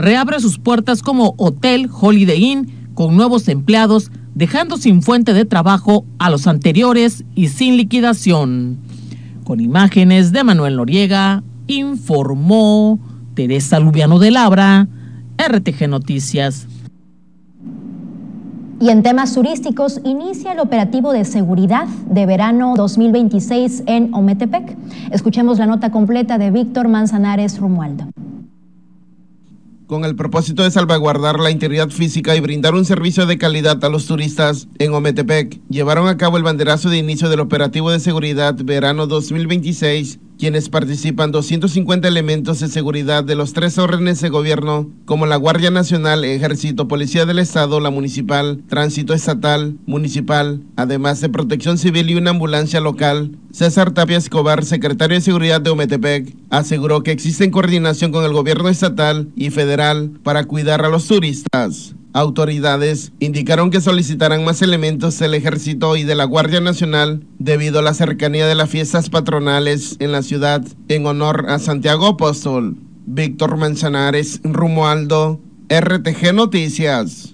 reabre sus puertas como Hotel Holiday Inn con nuevos empleados, dejando sin fuente de trabajo a los anteriores y sin liquidación. Con imágenes de Manuel Noriega, informó Teresa Lubiano de Labra, RTG Noticias. Y en temas turísticos, inicia el operativo de seguridad de verano 2026 en Ometepec. Escuchemos la nota completa de Víctor Manzanares Romualdo. Con el propósito de salvaguardar la integridad física y brindar un servicio de calidad a los turistas, en Ometepec llevaron a cabo el banderazo de inicio del operativo de seguridad verano 2026, quienes participan 250 elementos de seguridad de los 3 órdenes de gobierno, como la Guardia Nacional, Ejército, Policía del Estado, la Municipal, Tránsito Estatal, Municipal, además de Protección Civil y una ambulancia local. César Tapia Escobar, secretario de Seguridad de Ometepec, aseguró que existe coordinación con el gobierno estatal y federal para cuidar a los turistas. Autoridades indicaron que solicitarán más elementos del Ejército y de la Guardia Nacional debido a la cercanía de las fiestas patronales en la ciudad en honor a Santiago Apóstol. Víctor Manzanares Romualdo, RTG Noticias.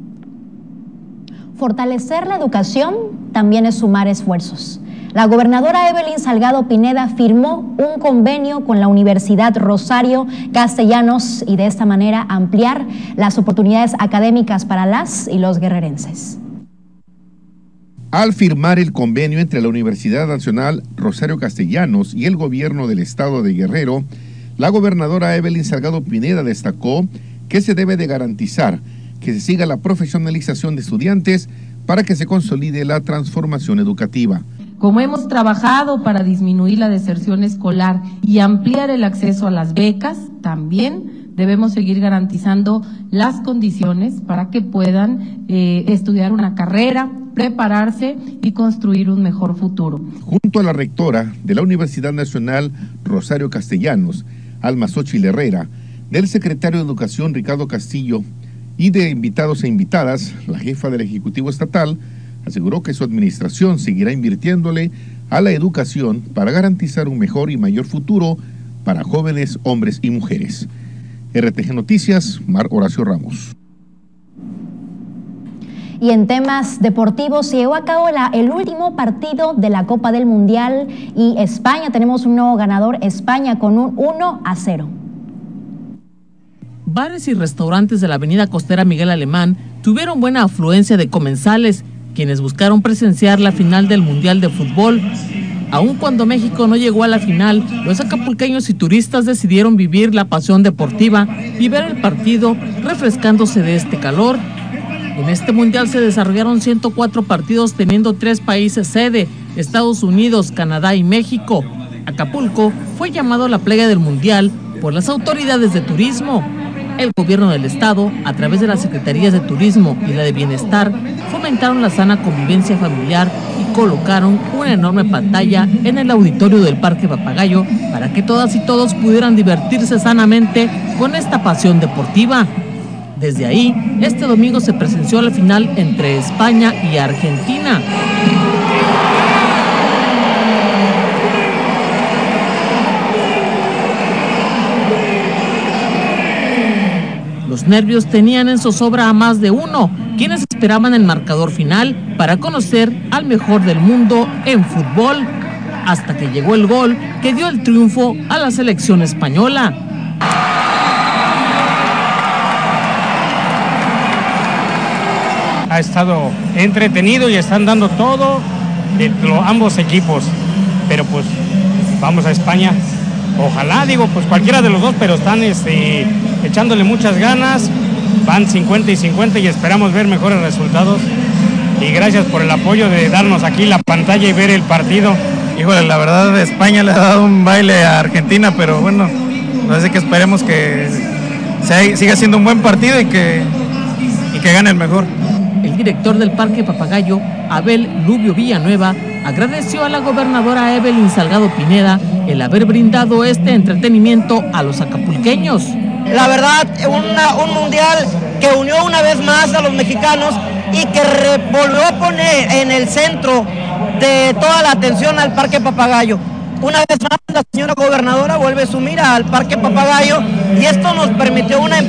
Fortalecer la educación también es sumar esfuerzos. La gobernadora Evelyn Salgado Pineda firmó un convenio con la Universidad Rosario Castellanos y de esta manera ampliar las oportunidades académicas para las y los guerrerenses. Al firmar el convenio entre la Universidad Nacional Rosario Castellanos y el gobierno del estado de Guerrero, la gobernadora Evelyn Salgado Pineda destacó que se debe de garantizar que se siga la profesionalización de estudiantes para que se consolide la transformación educativa. Como hemos trabajado para disminuir la deserción escolar y ampliar el acceso a las becas, también debemos seguir garantizando las condiciones para que puedan estudiar una carrera, prepararse y construir un mejor futuro. Junto a la rectora de la Universidad Nacional Rosario Castellanos, Alma Xóchitl Herrera, del secretario de Educación Ricardo Castillo y de invitados e invitadas, la jefa del Ejecutivo Estatal aseguró que su administración seguirá invirtiéndole a la educación para garantizar un mejor y mayor futuro para jóvenes, hombres y mujeres. RTG Noticias, Mar Horacio Ramos. Y en temas deportivos, se llevó a cabo el último partido de la Copa del Mundial y España, tenemos un nuevo ganador, España con un 1-0. Bares y restaurantes de la avenida costera Miguel Alemán tuvieron buena afluencia de comensales, quienes buscaron presenciar la final del Mundial de Fútbol. Aun cuando México no llegó a la final, los acapulqueños y turistas decidieron vivir la pasión deportiva y ver el partido refrescándose de este calor. En este Mundial se desarrollaron 104 partidos teniendo 3 países sede, Estados Unidos, Canadá y México. Acapulco fue llamado la playa del Mundial por las autoridades de turismo. El gobierno del estado, a través de las secretarías de turismo y la de bienestar, fomentaron la sana convivencia familiar y colocaron una enorme pantalla en el auditorio del Parque Papagayo para que todas y todos pudieran divertirse sanamente con esta pasión deportiva. Desde ahí, este domingo se presenció la final entre España y Argentina. Los nervios tenían en zozobra a más de uno, quienes esperaban el marcador final para conocer al mejor del mundo en fútbol, hasta que llegó el gol que dio el triunfo a la selección española. Ha estado entretenido y están dando todo de ambos equipos, pero pues vamos a España. Ojalá, pues cualquiera de los dos, pero están echándole muchas ganas, van 50 y 50 y esperamos ver mejores resultados. Y gracias por el apoyo de darnos aquí la pantalla y ver el partido. Híjole, la verdad España le ha dado un baile a Argentina, pero bueno, así que esperemos que siga siendo un buen partido y que gane el mejor. El director del Parque Papagayo, Abel Lubio Villanueva, agradeció a la gobernadora Evelyn Salgado Pineda el haber brindado este entretenimiento a los acapulqueños. La verdad, un mundial que unió una vez más a los mexicanos y que volvió a poner en el centro de toda la atención al Parque Papagayo. Una vez más, la señora gobernadora vuelve su mira al Parque Papagayo y esto nos permitió una